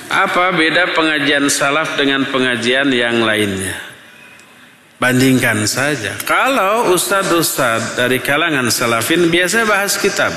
Apa beda pengajian salaf dengan pengajian yang lainnya? Bandingkan saja. Kalau ustadz-ustadz dari kalangan salafin biasa bahas kitab.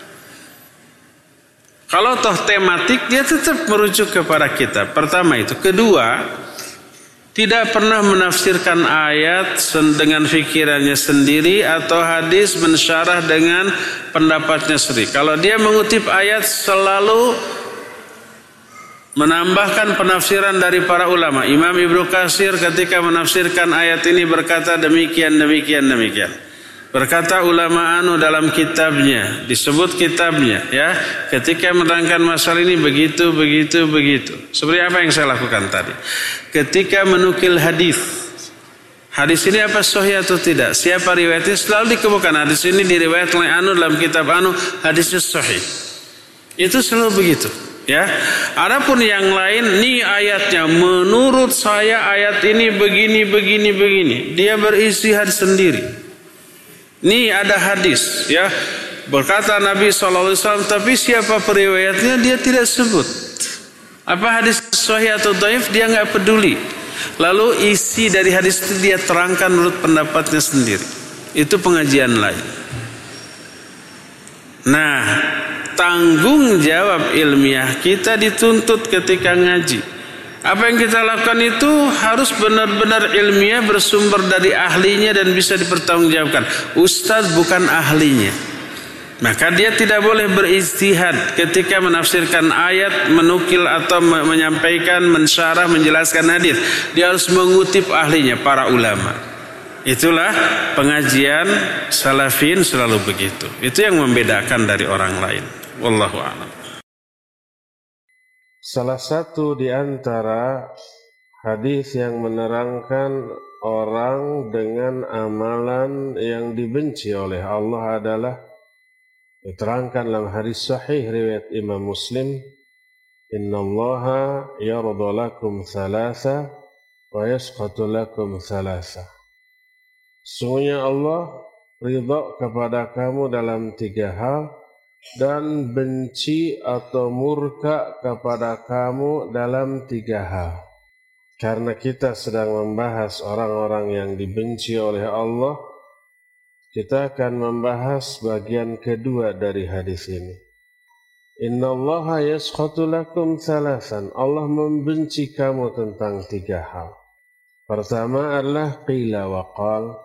Kalau toh tematik dia tetap merujuk kepada kitab. Pertama itu. Kedua, tidak pernah menafsirkan ayat dengan fikirannya sendiri atau hadis mensyarah dengan pendapatnya sendiri. Kalau dia mengutip ayat selalu menambahkan penafsiran dari para ulama. Imam Ibnu Katsir ketika menafsirkan ayat ini berkata demikian, demikian, demikian. Berkata ulama anu dalam kitabnya, disebut kitabnya ya, ketika menerangkan masalah ini begitu, begitu, begitu. Seperti apa yang saya lakukan tadi. Ketika menukil hadis ini apa sahih atau tidak? Siapa riwayatnya? Selalu dikemukakan hadis ini diriwayatkan oleh anu dalam kitab anu, hadisnya sahih. Itu selalu begitu. Ya, adapun yang lain, nih ayatnya menurut saya ayat ini begini, begini, begini. Dia beristihad sendiri. Nih ada hadis, ya berkata Nabi SAW, tapi siapa periwayatnya dia tidak sebut. Apa hadis sahih atau dhaif dia nggak peduli. Lalu isi dari hadis itu dia terangkan menurut pendapatnya sendiri. Itu pengajian lain. Nah, tanggung jawab ilmiah kita dituntut ketika ngaji. Apa yang kita lakukan itu harus benar-benar ilmiah, bersumber dari ahlinya dan bisa dipertanggungjawabkan. Ustaz bukan ahlinya, maka dia tidak boleh berijtihad ketika menafsirkan ayat, menukil atau menyampaikan, mensyarah, menjelaskan hadis. Dia harus mengutip ahlinya, para ulama. Itulah pengajian salafin selalu begitu. Itu yang membedakan dari orang lain. Wallahu a'lam. Salah satu di antara hadis yang menerangkan orang dengan amalan yang dibenci oleh Allah adalah diterangkan dalam hadis sahih riwayat Imam Muslim, innallaha yarda lakum thalatha wa yasqatu lakum thalatha. Sesungguhnya Allah ridha kepada kamu dalam 3 hal dan benci atau murka kepada kamu dalam 3 hal. Karena kita sedang membahas orang-orang yang dibenci oleh Allah, kita akan membahas bagian kedua dari hadis ini. Innallaha yaskhatu lakum thalathan. Allah membenci kamu tentang 3 hal. Pertama adalah qila wa qal.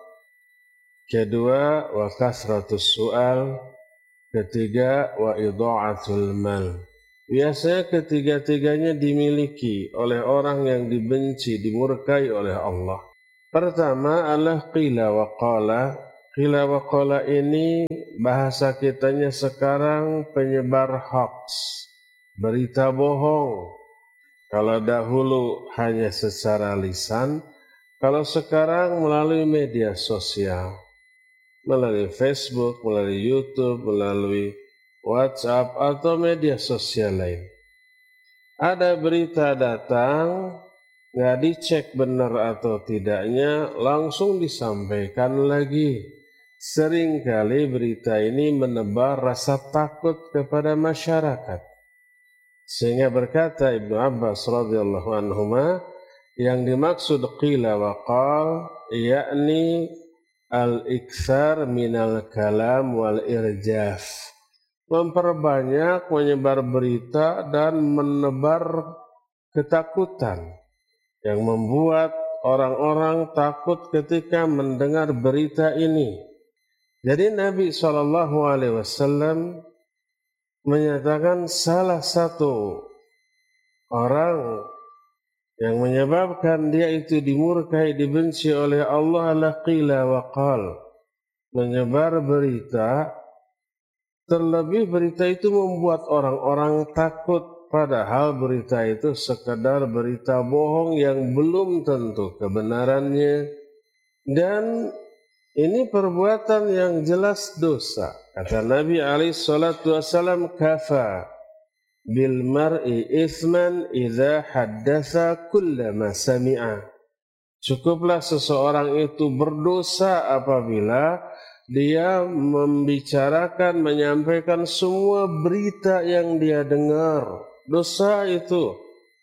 Kedua wa kasratus su'al. Ketiga wa idha'atul mal. Biasanya ketiga-tiganya dimiliki oleh orang yang dibenci, dimurkai oleh Allah. Pertama adalah qila wa qala. Qila wa qala ini bahasa kitanya sekarang penyebar hoax, berita bohong. Kalau dahulu hanya secara lisan, kalau sekarang melalui media sosial. Melalui Facebook, melalui YouTube, melalui WhatsApp atau media sosial lain. Ada berita datang, nggak dicek benar atau tidaknya, langsung disampaikan lagi. Seringkali berita ini menebar rasa takut kepada masyarakat. Sehingga berkata Ibnu Abbas radhiyallahu anhuma, yang dimaksud qila wa qal, yakni al-iktsar minal kalam wal irjaf. Memperbanyak menyebar berita dan menebar ketakutan yang membuat orang-orang takut ketika mendengar berita ini. Jadi Nabi SAW menyatakan salah satu orang yang menyebabkan dia itu dimurkai, dibenci oleh Allah adalah qila wa qal. Menyebar berita, terlebih berita itu membuat orang-orang takut, padahal berita itu sekadar berita bohong yang belum tentu kebenarannya. Dan ini perbuatan yang jelas dosa. Kata Nabi SAW, kafa bil mar'i ithman idza haddatsa kullama sami'a. Cukuplah seseorang itu berdosa apabila dia membicarakan, menyampaikan semua berita yang dia dengar. Dosa itu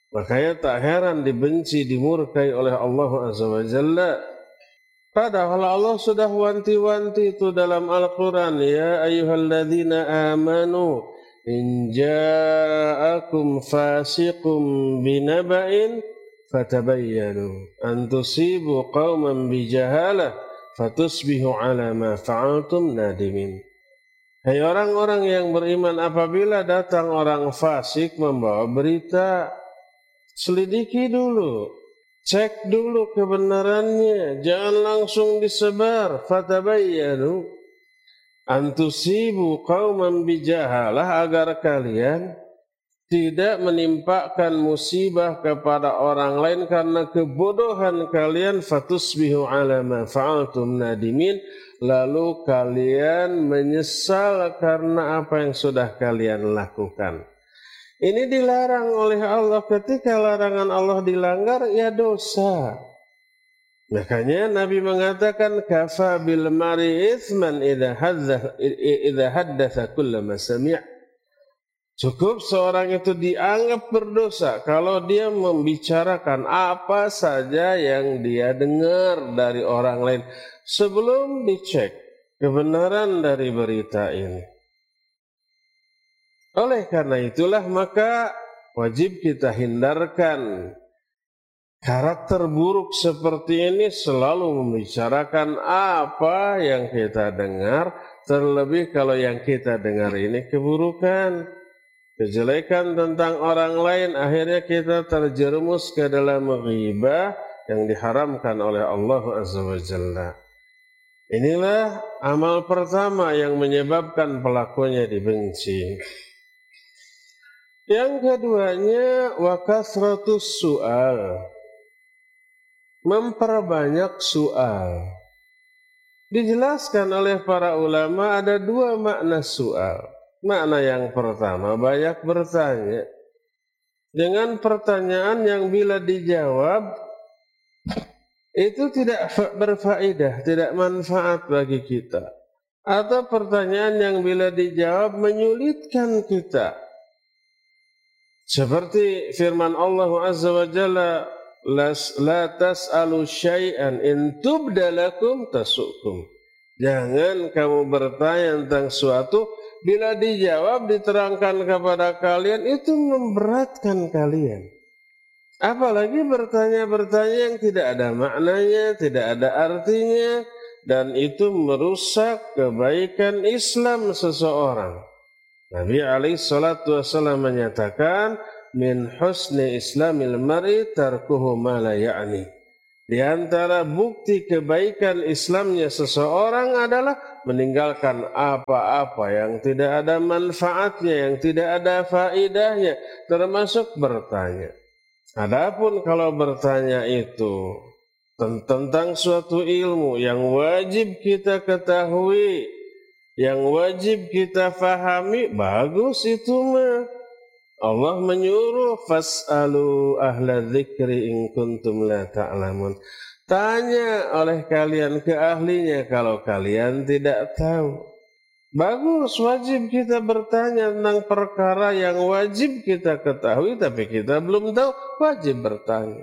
Makanya tak heran dibenci, dimurkai oleh Allah Azza wa Jalla. Padahal Allah sudah wanti-wanti itu dalam Al-Quran. Ya ayyuhalladzina amanu in ja'akum fasiqum binaba'in fatabayyanu an tusibu qauman bijahalah fatusbihu ala ma fa'altum nadimin. Hai orang-orang yang beriman, apabila datang orang fasik membawa berita, selidiki dulu, cek dulu kebenarannya, jangan langsung disebar. Fatabayyanu antusibu qauman bijahalah, agar kalian tidak menimpakan musibah kepada orang lain karena kebodohan kalian. Fatusbihu ala ma fa'altum nadimin, lalu kalian menyesal karena apa yang sudah kalian lakukan. Ini dilarang oleh Allah. Ketika larangan Allah dilanggar, ya dosa. Makanya Nabi mengatakan, kafa bil mari itsman idza haddatsa kullama sami'. Cukup seorang itu dianggap berdosa kalau dia membicarakan apa saja yang dia dengar dari orang lain sebelum dicek kebenaran dari berita ini. Oleh karena itulah maka wajib kita hindarkan karakter buruk seperti ini, selalu membicarakan apa yang kita dengar, terlebih kalau yang kita dengar ini keburukan, kejelekan tentang orang lain, akhirnya kita terjerumus ke dalam ghibah yang diharamkan oleh Allah Azza wa Jalla. Inilah amal pertama yang menyebabkan pelakunya dibenci. Yang keduanya, wa kasratus su'al, memperbanyak soal. Dijelaskan oleh para ulama ada dua makna soal. Makna yang pertama, banyak bertanya dengan pertanyaan yang bila dijawab itu tidak berfaedah, tidak manfaat bagi kita. Atau pertanyaan yang bila dijawab menyulitkan kita. Seperti firman Allah Azza wa Jalla, la tas'alu syai'an in tubda lakum tasukum. Jangan kamu bertanya tentang suatu, bila dijawab diterangkan kepada kalian itu memberatkan kalian. Apalagi bertanya-bertanya yang tidak ada maknanya, tidak ada artinya, dan itu merusak kebaikan Islam seseorang. Nabi SAW menyatakan, min husni islamil mar'i tarkuhu ma la ya'ni. Di antara bukti kebaikan Islamnya seseorang adalah meninggalkan apa-apa yang tidak ada manfaatnya, yang tidak ada faedahnya, termasuk bertanya. Adapun kalau bertanya itu tentang suatu ilmu yang wajib kita ketahui, yang wajib kita fahami, bagus itu mah. Allah menyuruh, fas'alu ahla dzikri in kuntum la ta'lamun. Tanya oleh kalian ke ahlinya kalau kalian tidak tahu. Bagus, wajib kita bertanya tentang perkara yang wajib kita ketahui, tapi kita belum tahu, wajib bertanya.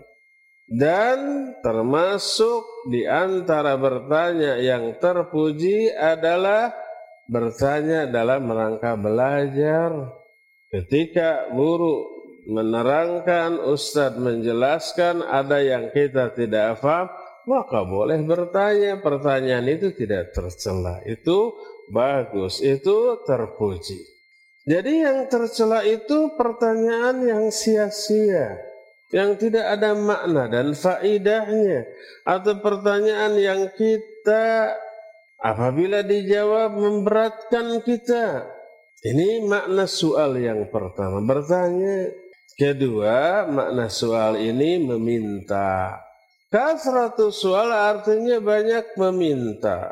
Dan termasuk di antara bertanya yang terpuji adalah bertanya dalam rangka belajar. Ketika guru menerangkan, ustadz menjelaskan, ada yang kita tidak paham, maka boleh bertanya. Pertanyaan itu tidak tercela, itu bagus, itu terpuji. Jadi yang tercela itu pertanyaan yang sia-sia, yang tidak ada makna dan faedahnya, atau pertanyaan yang kita apabila dijawab memberatkan kita. Ini makna soal yang pertama, bertanya. Kedua, makna soal ini meminta. Kasratus soal artinya banyak meminta.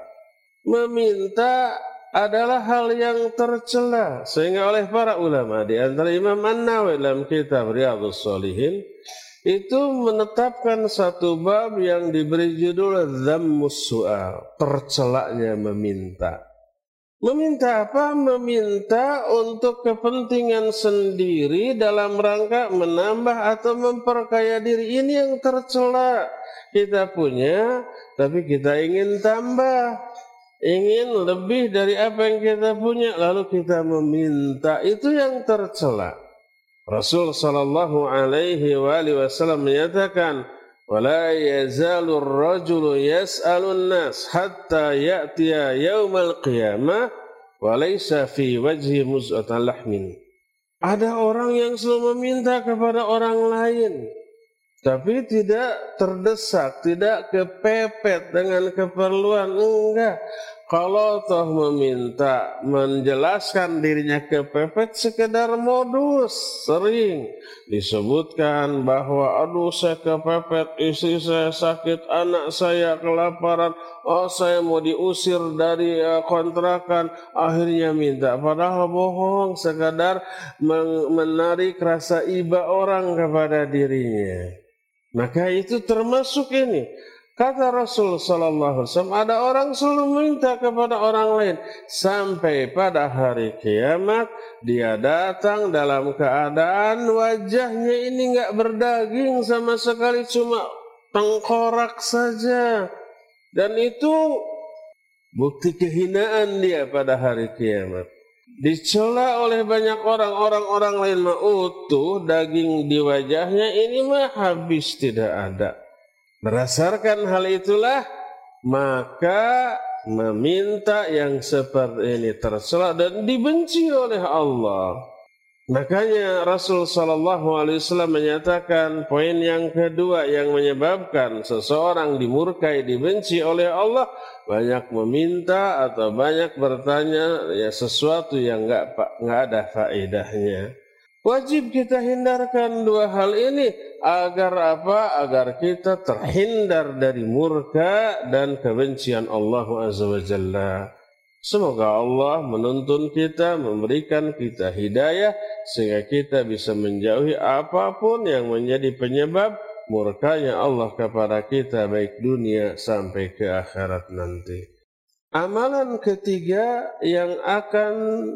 Meminta adalah hal yang tercela, sehingga oleh para ulama, di antara Imam An-Nawawi dalam kitab Riyadhus Shalihin, itu menetapkan satu bab yang diberi judul Dzammus Su'al, tercelanya meminta. Meminta apa? Meminta untuk kepentingan sendiri dalam rangka menambah atau memperkaya diri. Ini yang tercela. Kita punya, tapi kita ingin tambah. Ingin lebih dari apa yang kita punya, lalu kita meminta. Itu yang tercela. Rasul sallallahu alaihi wasallam menyatakan, ولا يزال الرجل يسأل الناس حتى يأتي يوم القيامة وليس في وجهه مزعة لحم. Ada orang yang selalu meminta kepada orang lain, tapi tidak terdesak, tidak kepepet dengan keperluan. Enggak. Kalau toh meminta, menjelaskan dirinya kepepet, sekedar modus. Sering disebutkan bahwa aduh saya kepepet, istri saya sakit, anak saya kelaparan, oh saya mau diusir dari kontrakan, akhirnya minta. Padahal bohong, sekadar menarik rasa iba orang kepada dirinya. Maka itu termasuk ini. Kata Rasul sallallahu alaihi wasallam, ada orang selalu minta kepada orang lain sampai pada hari kiamat dia datang dalam keadaan wajahnya ini enggak berdaging sama sekali, cuma tengkorak saja. Dan itu bukti kehinaan dia pada hari kiamat. Dicela oleh banyak orang lain mah utuh daging di wajahnya, ini mah habis tidak ada. Berdasarkan hal itulah maka meminta yang seperti ini tercela dan dibenci oleh Allah. Makanya Rasul sallallahu alaihi wasallam menyatakan poin yang kedua yang menyebabkan seseorang dimurkai, dibenci oleh Allah, banyak meminta atau banyak bertanya ya sesuatu yang enggak ada faedahnya. Wajib kita hindarkan dua hal ini agar apa? Agar kita terhindar dari murka dan kebencian Allah Azza wa Jalla. Semoga Allah menuntun kita, memberikan kita hidayah sehingga kita bisa menjauhi apapun yang menjadi penyebab murkanya Allah kepada kita baik dunia sampai ke akhirat nanti. Amalan ketiga yang akan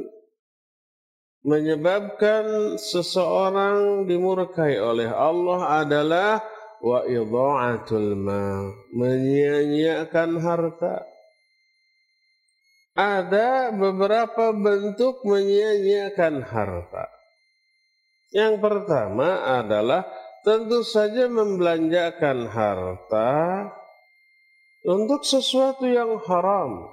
menyebabkan seseorang dimurkai oleh Allah adalah wa idha'atul mal, menyia-nyiakan harta. Ada beberapa bentuk menyia-nyiakan harta. Yang pertama adalah tentu saja membelanjakan harta untuk sesuatu yang haram,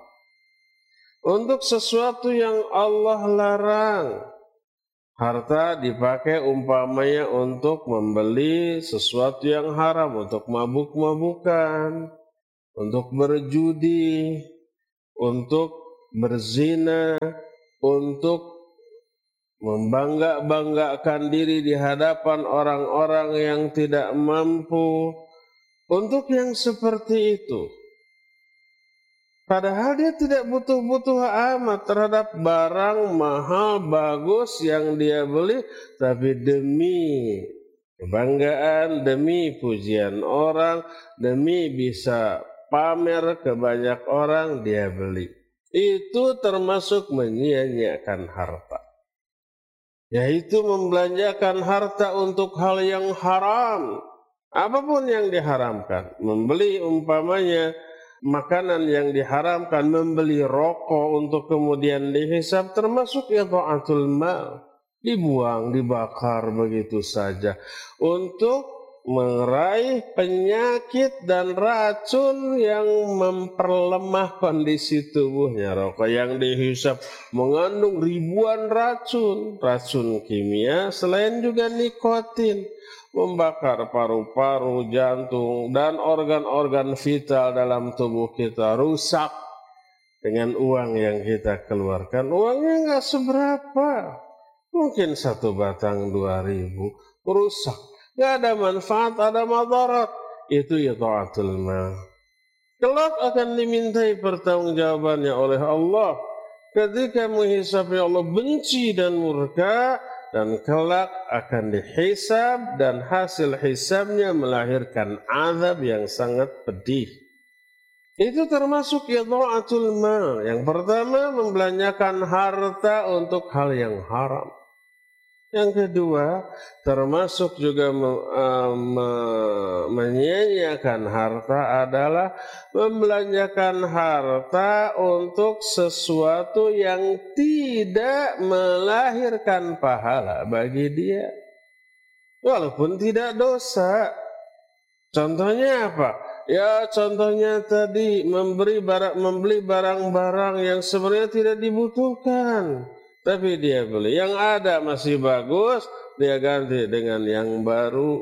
untuk sesuatu yang Allah larang. Harta dipakai umpamanya untuk membeli sesuatu yang haram, untuk mabuk-mabukan, untuk berjudi, untuk berzina, untuk membangga-banggakan diri di hadapan orang-orang yang tidak mampu, untuk yang seperti itu. Padahal dia tidak butuh-butuh amat terhadap barang mahal, bagus yang dia beli, tapi demi kebanggaan, demi pujian orang, demi bisa pamer ke banyak orang dia beli. Itu termasuk menyia-nyiakan harta. Yaitu membelanjakan harta untuk hal yang haram. Apapun yang diharamkan. Membeli umpamanya makanan yang diharamkan, membeli rokok untuk kemudian dihisab, termasuk idha'atul mal, dibuang, dibakar begitu saja untuk meraih penyakit dan racun yang memperlemah kondisi tubuhnya. Rokok yang dihisab mengandung ribuan racun kimia, selain juga nikotin, membakar paru-paru, jantung, dan organ-organ vital dalam tubuh kita rusak dengan uang yang kita keluarkan. Uangnya nggak seberapa, mungkin 1 batang 2.000, rusak, nggak ada manfaat, ada madarat. Itu idha'atul mal. Kelak akan dimintai pertanggungjawabannya oleh Allah ketika menghisabi Allah benci dan murka. Dan kelak akan dihisab dan hasil hisabnya melahirkan azab yang sangat pedih. Itu termasuk idha'atul mal. Yang pertama, membelanjakan harta untuk hal yang haram. Yang kedua, termasuk juga menyia-nyiakan harta adalah membelanjakan harta untuk sesuatu yang tidak melahirkan pahala bagi dia. Walaupun tidak dosa. Contohnya apa? Ya, contohnya tadi membeli barang-barang yang sebenarnya tidak dibutuhkan. Tapi dia beli. Yang ada masih bagus, dia ganti dengan yang baru.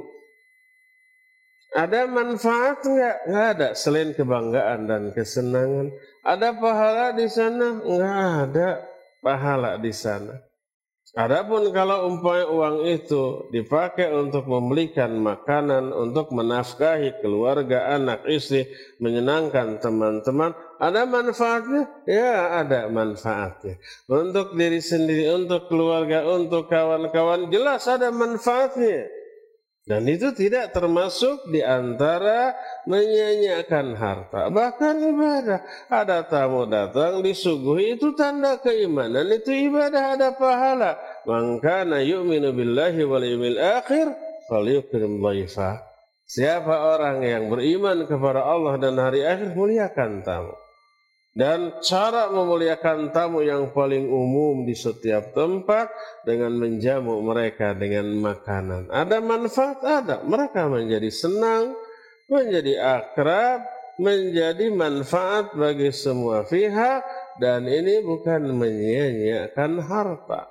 Ada manfaat enggak? Enggak ada. Selain kebanggaan dan kesenangan. Ada pahala di sana? Enggak ada pahala di sana. Adapun kalau umpamanya uang itu dipakai untuk membelikan makanan, untuk menafkahi keluarga, anak, istri, menyenangkan teman-teman, ada manfaatnya? Ya, ada manfaatnya. Untuk diri sendiri, untuk keluarga, untuk kawan-kawan, jelas ada manfaatnya. Dan itu tidak termasuk di antara menyia-nyiakan harta. Bahkan ibadah. Ada tamu datang disuguhi, itu tanda keimanan, itu ibadah, ada pahala. Man kana yu'minu billahi wal yawmil akhir falyukrim dhaifa. Siapa orang yang beriman kepada Allah dan hari akhir, muliakan tamu. Dan cara memuliakan tamu yang paling umum di setiap tempat dengan menjamu mereka dengan makanan. Ada manfaat? Ada. Mereka menjadi senang, menjadi akrab, menjadi manfaat bagi semua pihak, dan ini bukan menyia-nyiakan harta.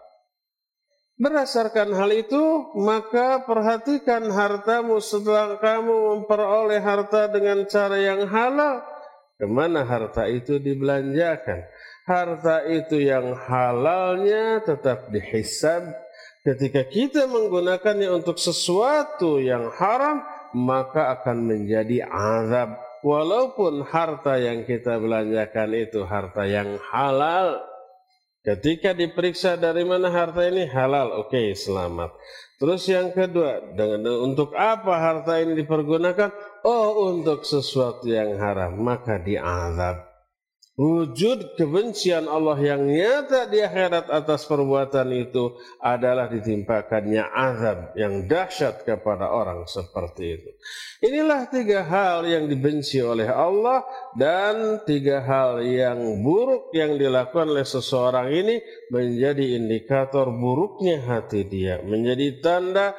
Berdasarkan hal itu, maka perhatikan hartamu setelah kamu memperoleh harta dengan cara yang halal. Kemana harta itu dibelanjakan? Harta itu yang halalnya tetap dihisab. Ketika kita menggunakannya untuk sesuatu yang haram, maka akan menjadi azab. Walaupun harta yang kita belanjakan itu harta yang halal. Ketika diperiksa dari mana harta ini halal, oke, selamat. Terus yang kedua, untuk apa harta ini dipergunakan? Oh, untuk sesuatu yang haram, maka diazab. Wujud kebencian Allah yang nyata di akhirat atas perbuatan itu adalah ditimpakannya azab yang dahsyat kepada orang seperti itu. Inilah 3 hal yang dibenci oleh Allah dan 3 hal yang buruk yang dilakukan oleh seseorang ini menjadi indikator buruknya hati dia, menjadi tanda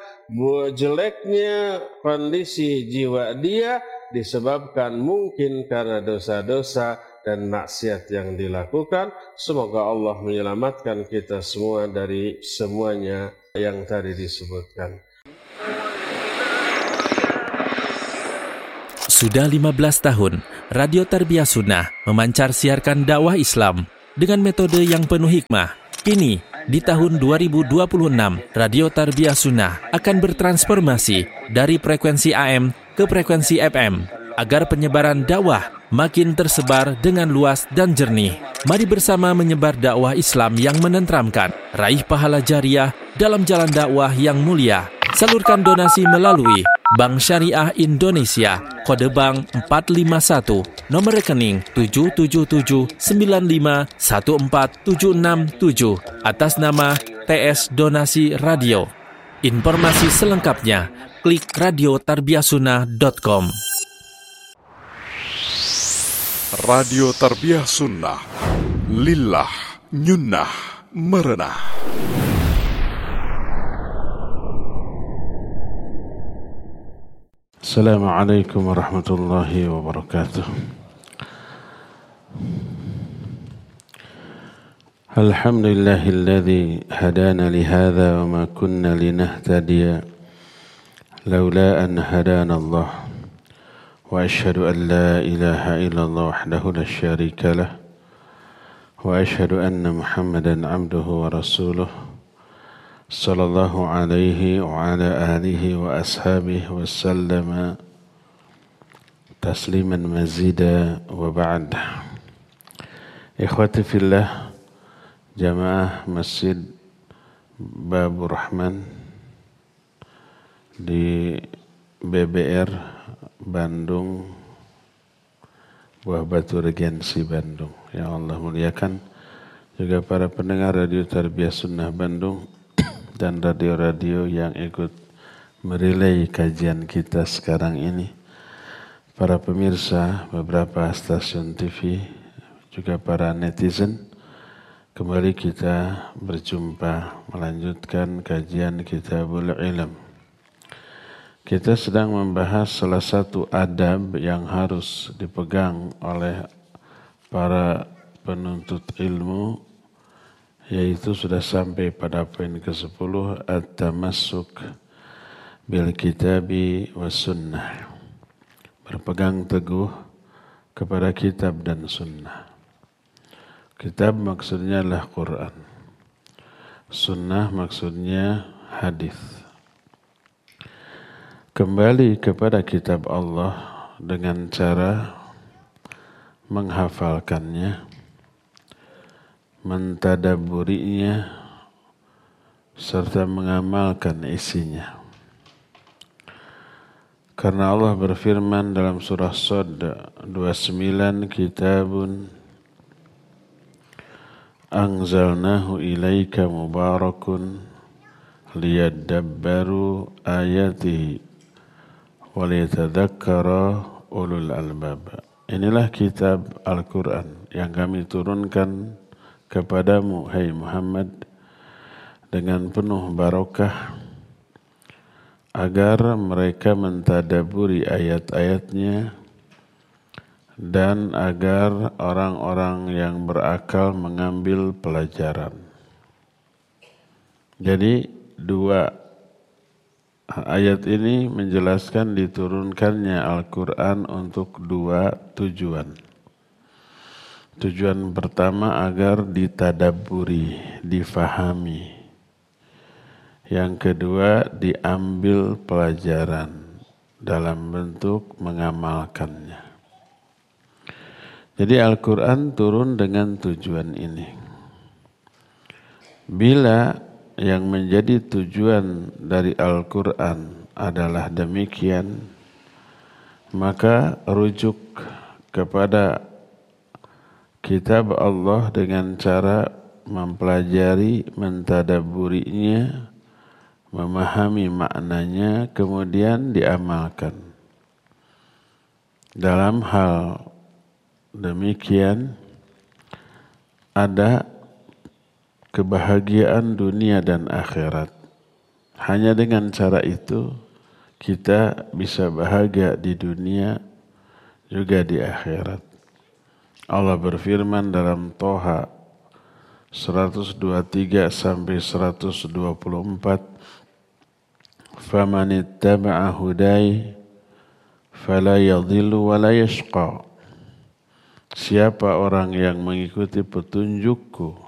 jeleknya kondisi jiwa dia disebabkan mungkin karena dosa-dosa dan maksiat yang dilakukan. Semoga Allah menyelamatkan kita semua dari semuanya yang tadi disebutkan. Sudah 15 tahun, Radio Tarbiyah Sunnah memancar siarkan dakwah Islam dengan metode yang penuh hikmah. Kini, di tahun 2026, Radio Tarbiyah Sunnah akan bertransformasi dari frekuensi AM ke frekuensi FM agar penyebaran dakwah makin tersebar dengan luas dan jernih. Mari bersama menyebar dakwah Islam yang menenteramkan, raih pahala jariah dalam jalan dakwah yang mulia. Salurkan donasi melalui Bank Syariah Indonesia, kode bank 451, nomor rekening 777951476 atas nama TS Donasi Radio. Informasi selengkapnya klik radiotarbiyahsunnah.com. Radio Tarbiyah Sunnah, lillah, nyunnah, merenah. Assalamualaikum warahmatullahi wabarakatuh. Alhamdulillahilladzi hadana lihadza wa ma kunna linahtadiya laula an hadana Allah. وأشهد أن لا إله إلا الله وحده لا شريك له وأشهد أن محمدا عبده ورسوله صلى الله عليه وعلى آله وأصحابه وسلم تسليما مزيدا وبعد. إخوتي في الله جماعة مسجد باب الرحمن di BBR Bandung, Buah Batu Regensi Bandung. Yang Allah muliakan juga para pendengar Radio Tarbiyah Sunnah Bandung dan radio-radio yang ikut merelay kajian kita sekarang ini. Para pemirsa beberapa stasiun TV, juga para netizen, kembali kita berjumpa melanjutkan kajian Kitabul Ilm. Kita sedang membahas salah satu adab yang harus dipegang oleh para penuntut ilmu, yaitu sudah sampai pada poin ke-10, at-tamassuk bil kitabi was sunnah. Berpegang teguh kepada kitab dan sunnah. Kitab maksudnya adalah Quran. Sunnah maksudnya hadis. Kembali kepada kitab Allah dengan cara menghafalkannya, mentadabburinya, serta mengamalkan isinya. Karena Allah berfirman dalam surah Shad 29, Kitabun anzalnahu ilaika mubarakun liyadabbaru ayatihi waliyatadzakkara ulul albab. Inilah kitab Al-Quran yang kami turunkan kepadamu, hai Muhammad, dengan penuh barakah, agar mereka mentadaburi ayat-ayatnya dan agar orang-orang yang berakal mengambil pelajaran. Jadi dua ayat ini menjelaskan diturunkannya Al-Quran untuk dua tujuan. Tujuan pertama agar ditadabburi, difahami. Yang kedua diambil pelajaran dalam bentuk mengamalkannya. Jadi Al-Quran turun dengan tujuan ini. Bila yang menjadi tujuan dari Al-Quran adalah demikian, maka rujuk kepada kitab Allah dengan cara mempelajari, mentadabburinya, memahami maknanya, kemudian diamalkan. Dalam hal demikian ada kebahagiaan dunia dan akhirat. Hanya dengan cara itu kita bisa bahagia di dunia juga di akhirat. Allah berfirman dalam Toha 123 sampai 124, "Faman ittaba'a hudai fala yadhillu wa la yashqa." Siapa orang yang mengikuti petunjukku,